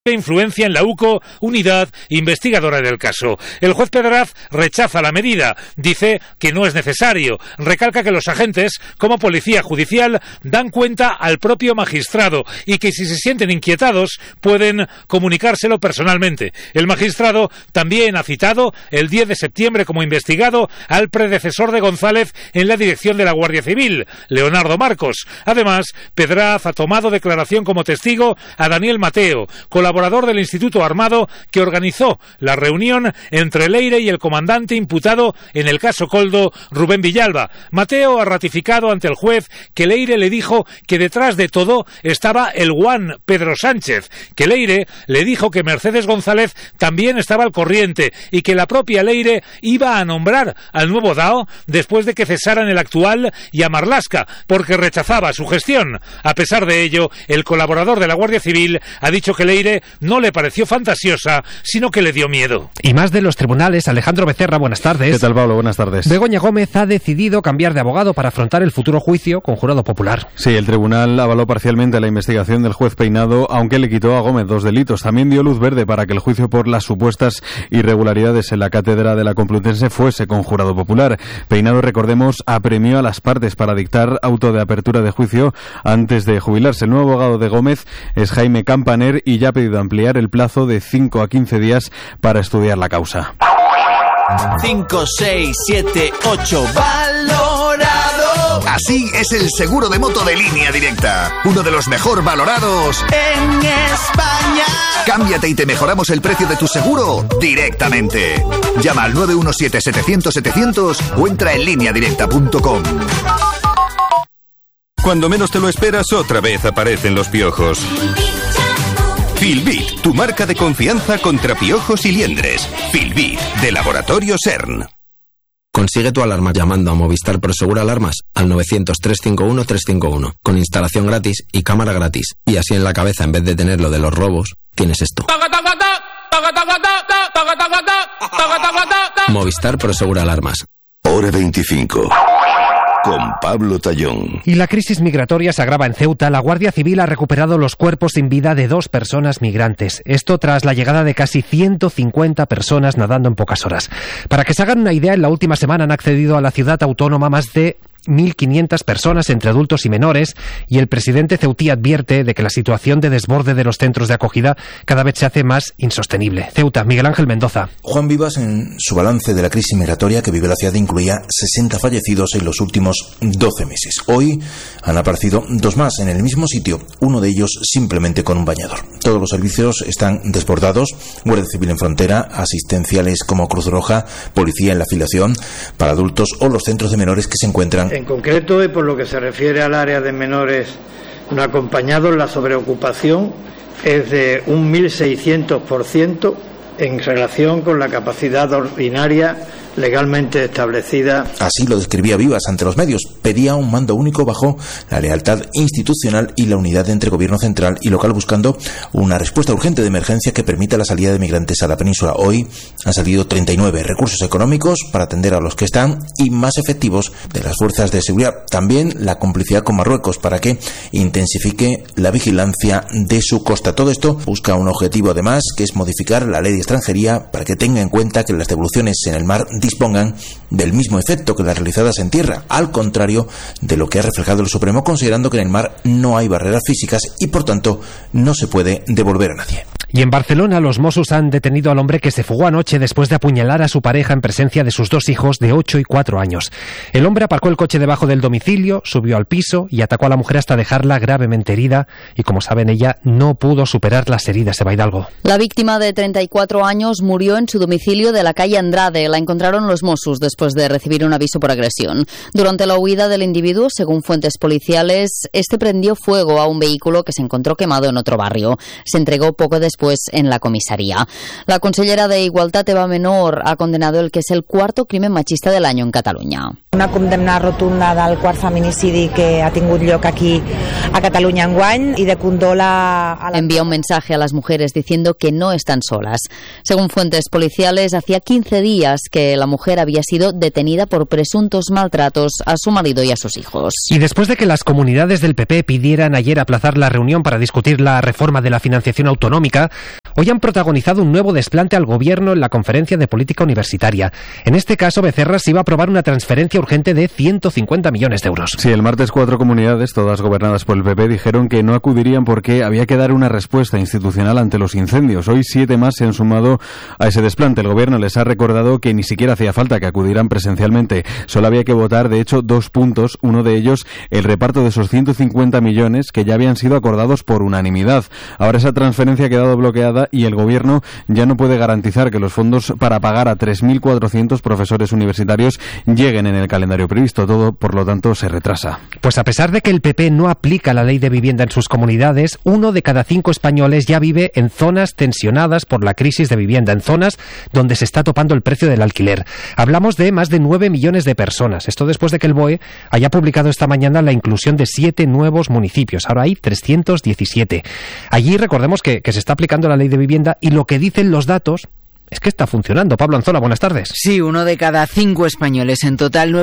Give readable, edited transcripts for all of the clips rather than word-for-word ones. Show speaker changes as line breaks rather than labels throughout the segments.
influencia en la UCO, unidad investigadora del caso. El juez Pedraz rechaza la medida, dice que no es necesario, recalca que los agentes, como policía judicial, dan cuenta al propio magistrado y que si se sienten inquietados pueden comunicárselo personalmente. El magistrado también ha citado el 10 de septiembre como investigado al predecesor de González en la dirección de la Guardia Civil, Leonardo Marcos. Además, Pedraz ha tomado declaración como testigo a Daniel Mateo, colaborador del Instituto Armado que organizó la reunión entre Leire y el comandante imputado en el caso Koldo, Rubén Villalba. Mateo ha ratificado ante el juez que Leire le dijo que detrás de todo estaba el guan Pedro Sánchez, que Leire le dijo que Mercedes González también estaba al corriente y que la propia Leire iba a nombrar al nuevo DAO después de que cesaran el actual y a Marlaska, porque rechazaba su gestión. A pesar de ello, el colaborador de la Guardia Civil ha dicho que Leire no le pareció fantasiosa, sino que le dio miedo.
Y más de los tribunales, Alejandro Becerra, buenas tardes.
¿Qué tal, Pablo? Buenas tardes.
Begoña Gómez ha decidido cambiar de abogado para afrontar el futuro juicio con jurado popular.
Sí, el tribunal avaló parcialmente la investigación del juez Peinado, aunque le quitó a Gómez 2 delitos. También dio luz verde para que el juicio por las supuestas irregularidades en la cátedra de la Complutense fuese con jurado popular. Peinado, recordemos, apremió a las partes para dictar auto de apertura de juicio antes de jubilarse. El nuevo abogado de Gómez es Jaime Campaner y ya ha pedido ampliar el plazo de 5 a 15 días para estudiar la causa.
5, 6, 7, 8, valorado.
Así es el seguro de moto de Línea Directa, uno de los mejor valorados
en España.
Cámbiate y te mejoramos el precio de tu seguro directamente. Llama al 917-700-700 o entra en lineadirecta.com.
Cuando menos te lo esperas, otra vez aparecen los piojos. Filbit, tu marca de confianza contra piojos y liendres. Filbit, de Laboratorio CERN.
Consigue tu alarma llamando a Movistar Prosegur Alarmas al 900-351-351, con instalación gratis y cámara gratis. Y así en la cabeza, en vez de tener lo de los robos, tienes esto. Movistar Prosegur Alarmas.
Hora 25. Con Pablo Tallón.
Y la crisis migratoria se agrava en Ceuta. La Guardia Civil ha recuperado los cuerpos sin vida de 2 personas migrantes. Esto tras la llegada de casi 150 personas nadando en pocas horas. Para que se hagan una idea, en la última semana han accedido a la ciudad autónoma más de 1.500 personas entre adultos y menores, y el presidente ceutí advierte de que la situación de desborde de los centros de acogida cada vez se hace más insostenible. Ceuta, Miguel Ángel Mendoza.
Juan Vivas, en su balance de la crisis migratoria que vive la ciudad, incluía 60 fallecidos en los últimos 12 meses. Hoy han aparecido 2 más en el mismo sitio, uno de ellos simplemente con un bañador. Todos los servicios están desbordados: Guardia Civil en frontera, asistenciales como Cruz Roja, policía en la afiliación para adultos o los centros de menores que se encuentran.
En concreto, y por lo que se refiere al área de menores no acompañados, la sobreocupación es de un 1.600% en relación con la capacidad ordinaria legalmente establecida.
Así lo describía Vivas ante los medios. Pedía un mando único bajo la lealtad institucional y la unidad entre gobierno central y local, buscando una respuesta urgente de emergencia que permita la salida de migrantes a la península. Hoy han salido 39 recursos económicos para atender a los que están y más efectivos de las fuerzas de seguridad. También la complicidad con Marruecos para que intensifique la vigilancia de su costa. Todo esto busca un objetivo, además, que es modificar la ley de extranjería para que tenga en cuenta que las devoluciones en el mar dispongan del mismo efecto que las realizadas en tierra, al contrario de lo que ha reflejado el Supremo, considerando que en el mar no hay barreras físicas y por tanto no se puede devolver a nadie.
Y en Barcelona los Mossos han detenido al hombre que se fugó anoche después de apuñalar a su pareja en presencia de sus 2 hijos de 8 y 4 años. El hombre aparcó el coche debajo del domicilio, subió al piso y atacó a la mujer hasta dejarla gravemente herida, y como saben, ella no pudo superar las heridas. Eva Hidalgo.
La víctima, de 34 años, murió en su domicilio de la calle Andrade. La encontraron los Mossos después de recibir un aviso por agresión. Durante la huida del individuo, según fuentes policiales, este prendió fuego a un vehículo que se encontró quemado en otro barrio. Se entregó poco después en la comisaría. La consellera de Igualtat, Eva Menor, ha condenado el que es el 4º crimen machista del año en Catalunya.
Una condemna rotunda del 4º feminicidi que ha tingut lloc aquí a Catalunya enguany i de condola a la...
Envía un mensaje a las mujeres diciendo que no están solas. Según fuentes policiales, hacía 15 días que la mujer había sido detenida por presuntos maltratos a su marido y a sus hijos.
Y después de que las comunidades del PP pidieran ayer aplazar la reunión para discutir la reforma de la financiación autonómica, hoy han protagonizado un nuevo desplante al gobierno en la conferencia de política universitaria. En este caso, Becerra se iba a aprobar una transferencia urgente de 150 millones de euros.
Sí, el martes 4 comunidades, todas gobernadas por el PP, dijeron que no acudirían porque había que dar una respuesta institucional ante los incendios. Hoy 7 más se han sumado a ese desplante. El gobierno les ha recordado que ni siquiera hacía falta que acudieran presencialmente. Solo había que votar, de hecho, 2 puntos. Uno de ellos, el reparto de esos 150 millones que ya habían sido acordados por unanimidad. Ahora esa transferencia ha quedado bloqueada y el gobierno ya no puede garantizar que los fondos para pagar a 3.400 profesores universitarios lleguen en el calendario previsto. Todo, por lo tanto, se retrasa.
Pues a pesar de que el PP no aplica la ley de vivienda en sus comunidades, 1 de cada 5 españoles ya vive en zonas tensionadas por la crisis de vivienda, en zonas donde se está topando el precio del alquiler. Hablamos de más de 9 millones de personas. Esto después de que el BOE haya publicado esta mañana la inclusión de 7 nuevos municipios. Ahora hay 317. Allí recordemos que se está aplicando la ley de vivienda y lo que dicen los datos es que está funcionando. Pablo Anzola, buenas tardes.
Sí, 1 de cada 5 españoles, en total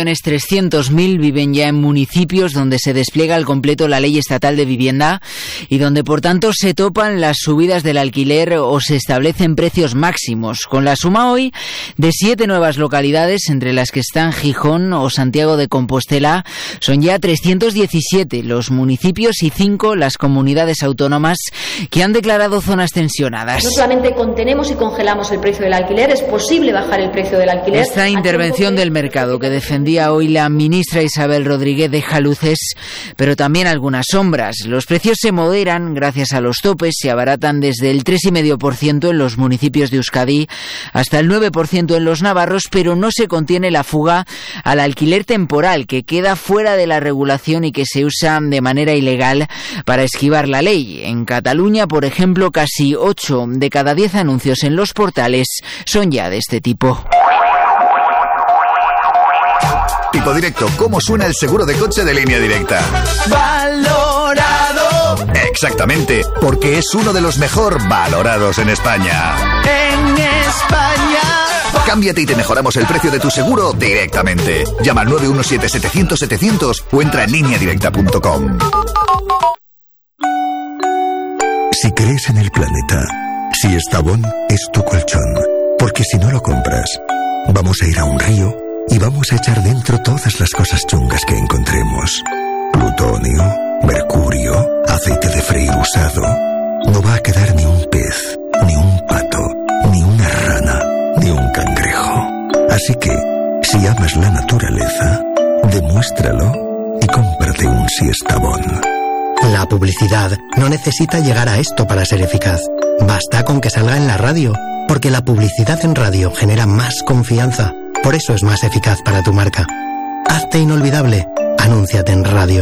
9.300.000, viven ya en municipios donde se despliega al completo la ley estatal de vivienda y donde, por tanto, se topan las subidas del alquiler o se establecen precios máximos. Con la suma hoy de 7 nuevas localidades, entre las que están Gijón o Santiago de Compostela, son ya 317 los municipios y 5 las comunidades autónomas que han declarado zonas tensionadas.
No solamente contenemos y congelamos el precio del alquiler, es posible bajar el precio del alquiler.
Esta intervención del mercado que defendía hoy la ministra Isabel Rodríguez deja luces, pero también algunas sombras. Los precios se moderan gracias a los topes, se abaratan desde el 3,5% en los municipios de Euskadi hasta el 9% en los navarros, pero no se contiene la fuga al alquiler temporal, que queda fuera de la regulación y que se usa de manera ilegal para esquivar la ley. En Cataluña, por ejemplo, casi 8 de cada 10 anuncios en los portales son ya de este tipo.
Tipo directo, ¿cómo suena el seguro de coche de Línea Directa?
Valorado.
Exactamente, porque es uno de los mejor valorados en España.
En España.
Cámbiate y te mejoramos el precio de tu seguro directamente. Llama al 917-700-700 o entra en lineadirecta.com.
Si crees en el planeta, si Estabón es tu colchón, porque si no lo compras, vamos a ir a un río y vamos a echar dentro todas las cosas chungas que encontremos. Plutonio, mercurio, aceite de freír usado. No va a quedar ni un pez, ni un pato, ni una rana, ni un cangrejo. Así que, si amas la naturaleza, demuéstralo y cómprate un Siestabón.
La publicidad no necesita llegar a esto para ser eficaz. Basta con que salga en la radio, porque la publicidad en radio genera más confianza. Por eso es más eficaz para tu marca. Hazte inolvidable. Anúnciate en radio.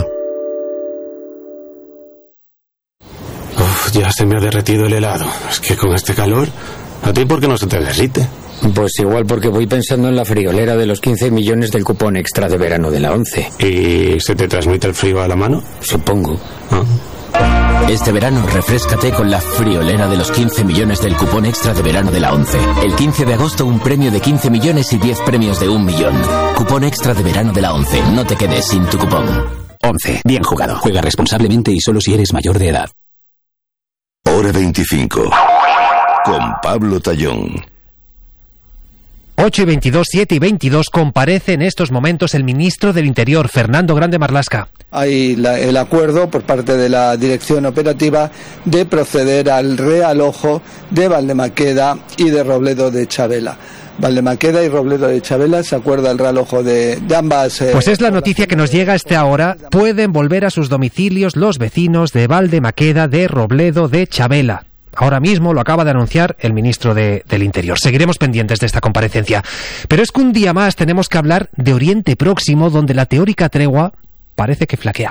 Uf, ya se me ha derretido el helado. Es que con este calor, ¿a ti por qué no se te derrite?
Pues igual porque voy pensando en la friolera de los 15 millones del cupón extra de verano de la 11.
¿Y se te transmite el frío a la mano?
Supongo.
Este verano refréscate con la friolera de los 15 millones del cupón extra de verano de la 11. El 15 de agosto un premio de 15 millones y 10 premios de 1 millón. Cupón extra de verano de la 11. No te quedes sin tu cupón. 11. Bien jugado. Juega responsablemente y solo si eres mayor de edad.
Hora 25. Con Pablo Tallón.
8 y 22, 7 y 22, comparece en estos momentos el ministro del Interior, Fernando Grande Marlaska.
Hay el acuerdo por parte de la dirección operativa de proceder al realojo de Valdemaqueda y de Robledo de Chavela. Valdemaqueda y Robledo de Chavela, se acuerda el realojo de ambas...
Pues es la noticia que nos llega a esta hora. Pueden volver a sus domicilios los vecinos de Valdemaqueda, de Robledo de Chavela. Ahora mismo lo acaba de anunciar el ministro del Interior. Seguiremos pendientes de esta comparecencia. Pero es que un día más tenemos que hablar de Oriente Próximo, donde la teórica tregua parece que flaquea.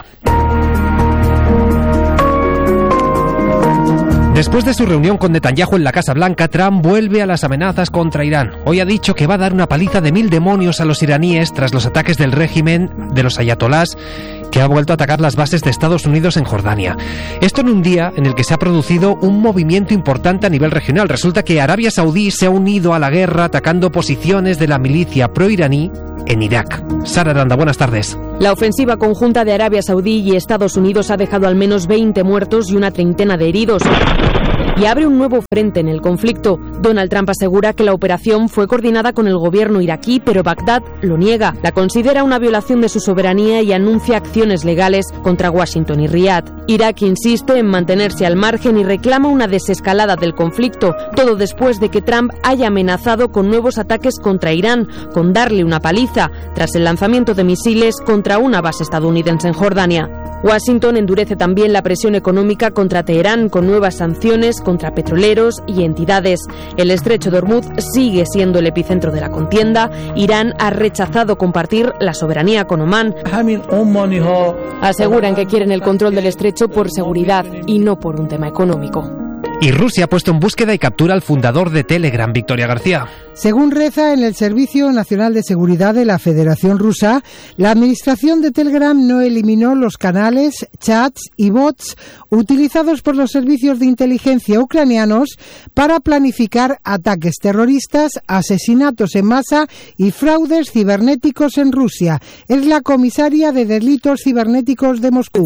Después de su reunión con Netanyahu en la Casa Blanca, Trump vuelve a las amenazas contra Irán. Hoy ha dicho que va a dar una paliza de 1000 demonios a los iraníes tras los ataques del régimen de los ayatolás, que ha vuelto a atacar las bases de Estados Unidos en Jordania. Esto en un día en el que se ha producido un movimiento importante a nivel regional. Resulta que Arabia Saudí se ha unido a la guerra atacando posiciones de la milicia proiraní en Irak. Sara Aranda, buenas tardes.
La ofensiva conjunta de Arabia Saudí y Estados Unidos ha dejado al menos 20 muertos y una treintena de heridos. y abre un nuevo frente en el conflicto. Donald Trump asegura que la operación fue coordinada con el gobierno iraquí, pero Bagdad lo niega. La considera una violación de su soberanía y anuncia acciones legales contra Washington y Riad. Irak insiste en mantenerse al margen y reclama una desescalada del conflicto, todo después de que Trump haya amenazado con nuevos ataques contra Irán, con darle una paliza, tras el lanzamiento de misiles contra una base estadounidense en Jordania. Washington endurece también la presión económica contra Teherán con nuevas sanciones contra petroleros y entidades. El estrecho de Hormuz sigue siendo el epicentro de la contienda. Irán ha rechazado compartir la soberanía con Omán. Aseguran que quieren el control del estrecho por seguridad y no por un tema económico.
Y Rusia ha puesto en búsqueda y captura al fundador de Telegram, Victoria García.
Según reza en el Servicio Nacional de Seguridad de la Federación Rusa, la administración de Telegram no eliminó los canales, chats y bots utilizados por los servicios de inteligencia ucranianos para planificar ataques terroristas, asesinatos en masa y fraudes cibernéticos en Rusia. Es la comisaria de delitos cibernéticos de Moscú.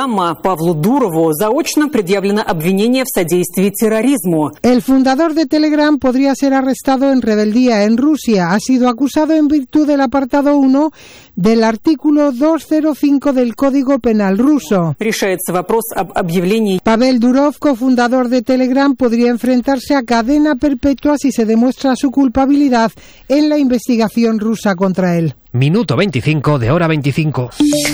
El fundador de Telegram podría ser arrestado en rebeldía en Rusia. Ha sido acusado en virtud del apartado 1 del artículo 205 del Código Penal ruso. Pavel Durov, cofundador de Telegram, podría enfrentarse a cadena perpetua si se demuestra su culpabilidad en la investigación rusa contra él.
Minuto 25 de hora 25.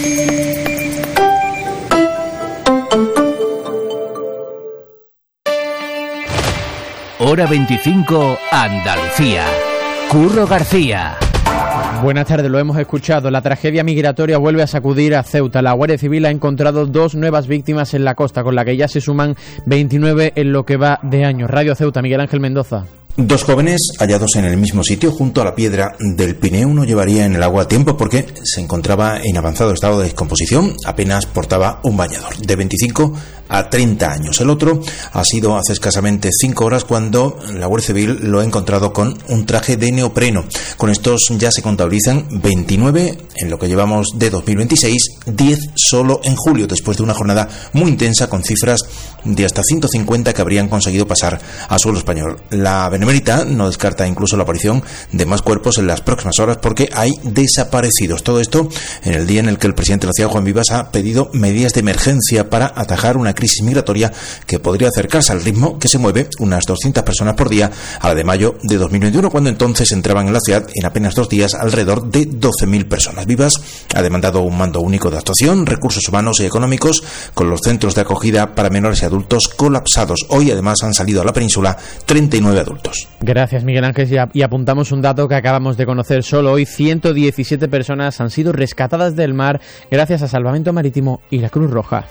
Hora 25, Andalucía. Curro García.
Buenas tardes, lo hemos escuchado. La tragedia migratoria vuelve a sacudir a Ceuta. La Guardia Civil ha encontrado 2 nuevas víctimas en la costa, con la que ya se suman 29 en lo que va de año. Radio Ceuta, Miguel Ángel Mendoza.
2 jóvenes hallados en el mismo sitio junto a la piedra del Pineo. Uno llevaría en el agua tiempo porque se encontraba en avanzado estado de descomposición, apenas portaba un bañador. De 25 a 30 años. El otro ha sido hace escasamente 5 horas cuando la Guardia Civil lo ha encontrado con un traje de neopreno. Con estos ya se contabilizan 29 en lo que llevamos de 2026, 10 solo en julio, después de una jornada muy intensa con cifras de hasta 150 que habrían conseguido pasar a suelo español. La Benemérita no descarta incluso la aparición de más cuerpos en las próximas horas porque hay desaparecidos. Todo esto en el día en el que el presidente de la ciudad, Juan Vivas, ha pedido medidas de emergencia para atajar una crisis migratoria que podría acercarse al ritmo que se mueve unas 200 personas por día a la de mayo de 2021, cuando entonces entraban en la ciudad en apenas 2 días alrededor de 12.000 personas. Vivas ha demandado un mando único de actuación, recursos humanos y económicos, con los centros de acogida para menores y adultos colapsados. Hoy además han salido a la península 39 adultos.
Gracias, Miguel Ángel, y apuntamos un dato que acabamos de conocer. Solo hoy 117 personas han sido rescatadas del mar gracias a Salvamento Marítimo y la Cruz Roja.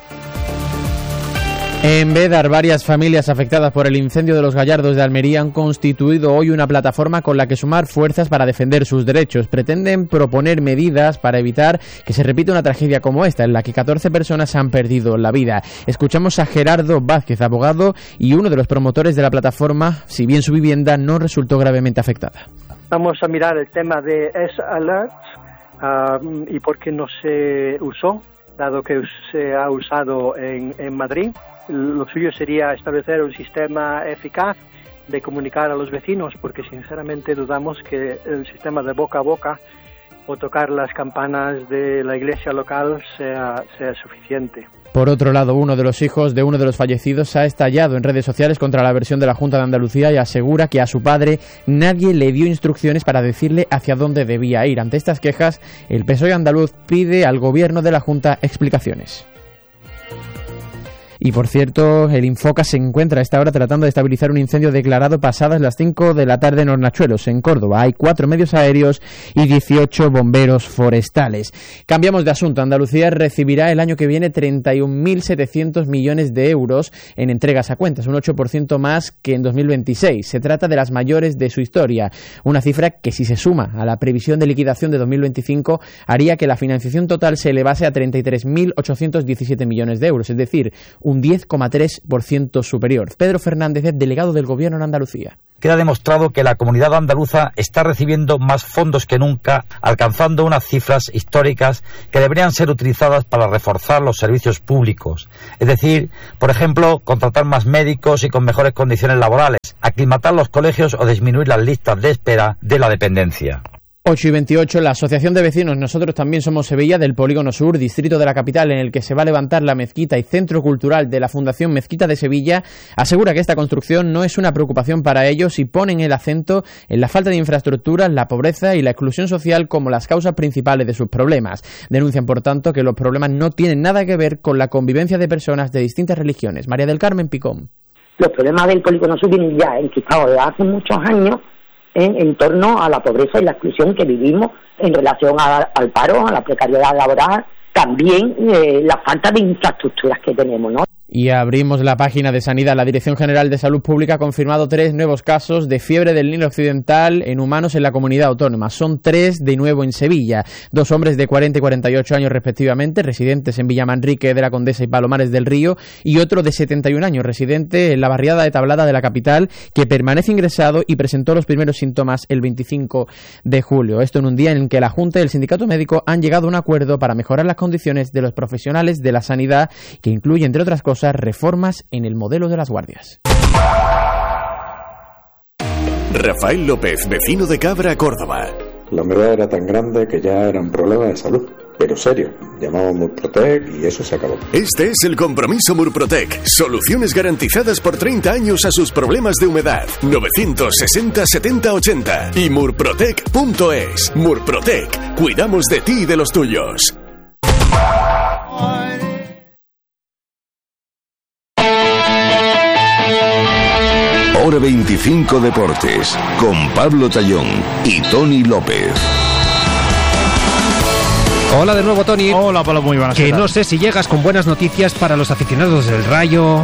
En Bédar, varias familias afectadas por el incendio de los Gallardos de Almería han constituido hoy una plataforma con la que sumar fuerzas para defender sus derechos. Pretenden proponer medidas para evitar que se repita una tragedia como esta, en la que 14 personas han perdido la vida. Escuchamos a Gerardo Vázquez, abogado y uno de los promotores de la plataforma, si bien su vivienda no resultó gravemente afectada.
Vamos a mirar el tema de S-Alert y por qué no se usó, dado que se ha usado en Madrid. Lo suyo sería establecer un sistema eficaz de comunicar a los vecinos, porque sinceramente dudamos que el sistema de boca a boca o tocar las campanas de la iglesia local sea suficiente.
Por otro lado, uno de los hijos de uno de los fallecidos ha estallado en redes sociales contra la versión de la Junta de Andalucía y asegura que a su padre nadie le dio instrucciones para decirle hacia dónde debía ir. Ante estas quejas, el PSOE andaluz pide al gobierno de la Junta explicaciones. Y por cierto, el Infoca se encuentra a esta hora tratando de estabilizar un incendio declarado pasadas las 5 de la tarde en Hornachuelos, en Córdoba. Hay 4 medios aéreos y 18 bomberos forestales. Cambiamos de asunto. Andalucía recibirá el año que viene 31.700 millones de euros en entregas a cuentas, un 8% más que en 2026. Se trata de las mayores de su historia, una cifra que, si se suma a la previsión de liquidación de 2025, haría que la financiación total se elevase a 33.817 millones de euros, es decir, un 10,3% superior. Pedro Fernández es delegado del Gobierno en Andalucía.
Queda demostrado que la comunidad andaluza está recibiendo más fondos que nunca, alcanzando unas cifras históricas que deberían ser utilizadas para reforzar los servicios públicos. Es decir, por ejemplo, contratar más médicos y con mejores condiciones laborales, aclimatar los colegios o disminuir las listas de espera de la dependencia.
8:28, la Asociación de Vecinos Nosotros También Somos Sevilla del Polígono Sur, distrito de la capital en el que se va a levantar la mezquita y centro cultural de la Fundación Mezquita de Sevilla, asegura que esta construcción no es una preocupación para ellos y ponen el acento en la falta de infraestructuras, la pobreza y la exclusión social como las causas principales de sus problemas. Denuncian, por tanto, que los problemas no tienen nada que ver con la convivencia de personas de distintas religiones. María del Carmen Picón.
Los problemas del Polígono Sur vienen ya enquistados desde hace muchos años en torno a la pobreza y la exclusión que vivimos en relación al paro, a la precariedad laboral, también la falta de infraestructuras que tenemos, ¿no?
Y abrimos la página de Sanidad. La Dirección General de Salud Pública ha confirmado 3 nuevos casos de fiebre del Nilo Occidental en humanos en la comunidad autónoma. Son 3 de nuevo en Sevilla. 2 hombres de 40 y 48 años respectivamente, residentes en Villamanrique de la Condesa y Palomares del Río, y otro de 71 años, residente en la barriada de Tablada de la capital, que permanece ingresado y presentó los primeros síntomas el 25 de julio. Esto en un día en que la Junta y el Sindicato Médico han llegado a un acuerdo para mejorar las condiciones de los profesionales de la sanidad, que incluye, entre otras cosas, reformas en el modelo de las guardias.
Rafael López, vecino de Cabra, Córdoba.
La humedad era tan grande que ya era un problema de salud, pero serio. Llamamos Murprotec y eso se acabó.
Este es el compromiso Murprotec. Soluciones garantizadas por 30 años a sus problemas de humedad. 960 70 80 y murprotec.es. Murprotec. Cuidamos de ti y de los tuyos. Hora 25 Deportes, con Pablo Tallón y Tony López.
Hola de nuevo, Tony.
Hola, Pablo, muy buenas.
Que no sé si llegas con buenas noticias para los aficionados del Rayo.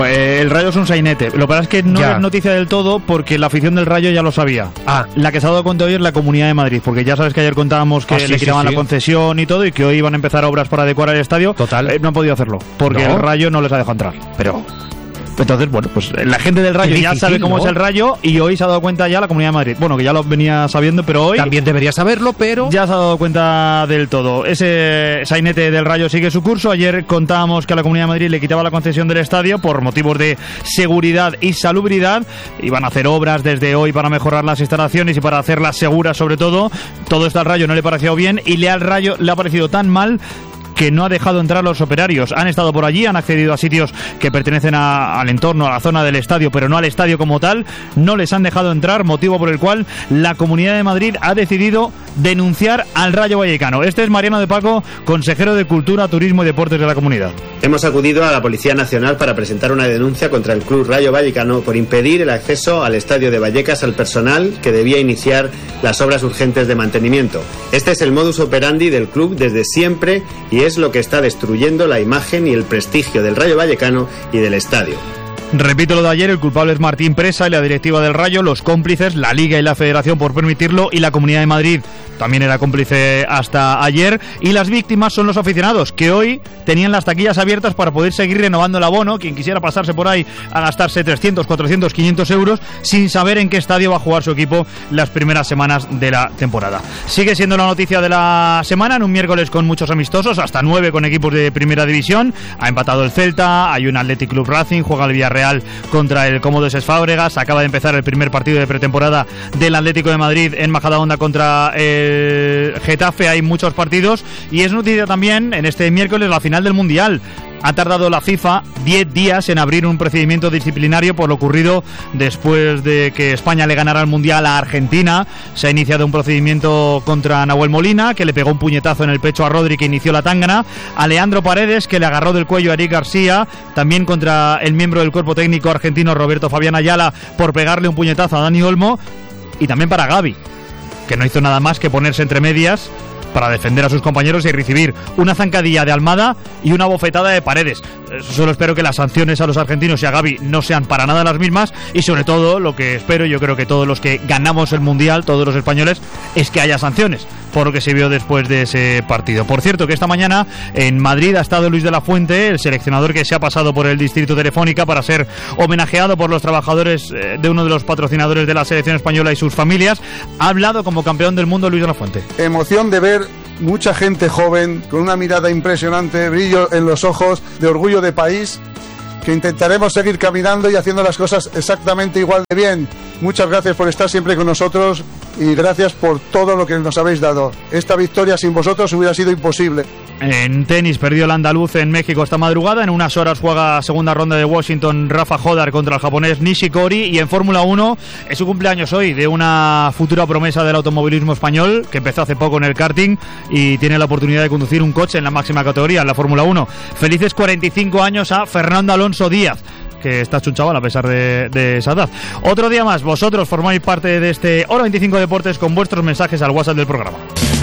El Rayo es un sainete. Lo que pasa es que no es noticia del todo porque la afición del Rayo ya lo sabía. La que se ha dado cuenta hoy es la Comunidad de Madrid, porque ya sabes que ayer contábamos que le quitaban la concesión y todo, y que hoy iban a empezar obras para adecuar el estadio.
Total.
No han podido hacerlo, porque el Rayo no les ha dejado entrar. Pero... entonces, bueno, pues la gente del Rayo ya sabe cómo es el Rayo, y hoy se ha dado cuenta ya la Comunidad de Madrid. Bueno, que ya lo venía sabiendo, pero hoy...
también debería saberlo, pero...
ya se ha dado cuenta del todo. Ese sainete del Rayo sigue su curso. Ayer contábamos que a la Comunidad de Madrid le quitaba la concesión del estadio por motivos de seguridad y salubridad. Iban a hacer obras desde hoy para mejorar las instalaciones y para hacerlas seguras, sobre todo. Todo esto al Rayo no le pareció bien, y al Rayo le ha parecido tan mal que no ha dejado entrar a los operarios. Han estado por allí, han accedido a sitios que pertenecen al entorno, a la zona del estadio, pero no al estadio como tal. No les han dejado entrar, motivo por el cual la Comunidad de Madrid ha decidido denunciar al Rayo Vallecano. Este es Mariano de Paco, consejero de Cultura, Turismo y Deportes de la comunidad.
Hemos acudido a la Policía Nacional para presentar una denuncia contra el Club Rayo Vallecano por impedir el acceso al estadio de Vallecas al personal que debía iniciar las obras urgentes de mantenimiento. Este es el modus operandi del club desde siempre, y es lo que está destruyendo la imagen y el prestigio del Rayo Vallecano y del estadio.
Repito lo de ayer, el culpable es Martín Presa y la directiva del Rayo, los cómplices, la Liga y la Federación por permitirlo, y la Comunidad de Madrid también era cómplice hasta ayer, y las víctimas son los aficionados, que hoy tenían las taquillas abiertas para poder seguir renovando el abono. Quien quisiera pasarse por ahí a gastarse 300, 400, 500 euros sin saber en qué estadio va a jugar su equipo las primeras semanas de la temporada. Sigue siendo la noticia de la semana, en un miércoles con muchos amistosos, hasta 9 con equipos de primera división. Ha empatado el Celta, hay un Athletic Club Racing, juega el Villarreal contra el Cómodos Fábregas, acaba de empezar el primer partido de pretemporada del Atlético de Madrid en Majadahonda contra el Getafe. Hay muchos partidos, y es noticia también en este miércoles la final del Mundial. Ha tardado la FIFA 10 días en abrir un procedimiento disciplinario por lo ocurrido después de que España le ganara el Mundial a Argentina. Se ha iniciado un procedimiento contra Nahuel Molina, que le pegó un puñetazo en el pecho a Rodri, que inició la tangana, a Leandro Paredes, que le agarró del cuello a Eric García, también contra el miembro del cuerpo técnico argentino Roberto Fabián Ayala por pegarle un puñetazo a Dani Olmo, y también para Gavi, que no hizo nada más que ponerse entre medias para defender a sus compañeros y recibir una zancadilla de Almada y una bofetada de Paredes. Solo espero que las sanciones a los argentinos y a Gavi no sean para nada las mismas, y sobre todo lo que espero, yo creo que todos los que ganamos el Mundial, todos los españoles, es que haya sanciones por lo que se vio después de ese partido. Por cierto, que esta mañana en Madrid ha estado Luis de la Fuente, el seleccionador que se ha pasado por el distrito Telefónica para ser homenajeado por los trabajadores de uno de los patrocinadores de la selección española y sus familias. Ha hablado como campeón del mundo Luis de la Fuente.
Emoción de ver mucha gente joven, con una mirada impresionante, brillo en los ojos, de orgullo de país, que intentaremos seguir caminando y haciendo las cosas exactamente igual de bien. Muchas gracias por estar siempre con nosotros y gracias por todo lo que nos habéis dado. Esta victoria sin vosotros hubiera sido imposible.
En tenis perdió el andaluz en México esta madrugada. En unas horas juega segunda ronda de Washington Rafa Jodar contra el japonés Nishikori. Y en Fórmula 1 es su cumpleaños hoy de una futura promesa del automovilismo español que empezó hace poco en el karting y tiene la oportunidad de conducir un coche en la máxima categoría, en la Fórmula 1. Felices 45 años a Fernando Alonso Díaz, que está hecho un chaval a pesar de esa edad. Otro día más, vosotros formáis parte de este Hora 25 Deportes con vuestros mensajes al WhatsApp del programa.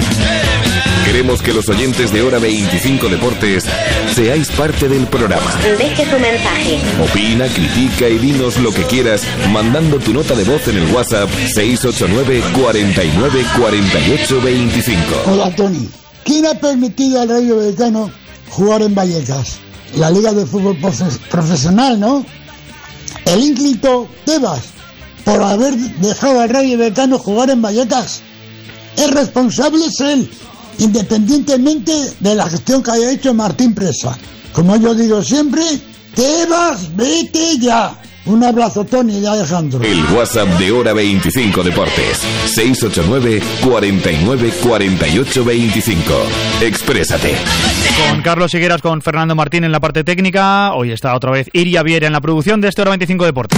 Queremos que los oyentes de Hora 25 Deportes seáis parte del programa.
Deje su mensaje.
Opina, critica y dinos lo que quieras mandando tu nota de voz en el WhatsApp 689 49 48 25.
Hola Tony, ¿quién ha permitido al Rayo Vallecano jugar en Vallecas? La Liga de Fútbol Profesional, ¿no? El ínclito Tebas, por haber dejado al Rayo Vallecano jugar en Vallecas. El responsable es él, independientemente de la gestión que haya hecho Martín Presa. Como yo digo siempre, Tebas, vete ya. Un abrazo, Tony y Alejandro.
El WhatsApp de Hora 25 Deportes, 689 49 48 25. Exprésate.
Con Carlos Higueras, con Fernando Martín en la parte técnica. Hoy está otra vez Iria Viera en la producción de este Hora 25 Deportes.